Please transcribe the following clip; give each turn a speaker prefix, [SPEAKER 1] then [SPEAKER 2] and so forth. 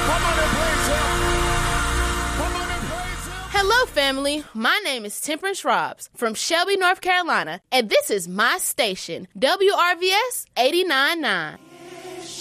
[SPEAKER 1] Hello, family. My name is Temperance Robs from Shelby, North Carolina, and this is my station, WRVS 89.9.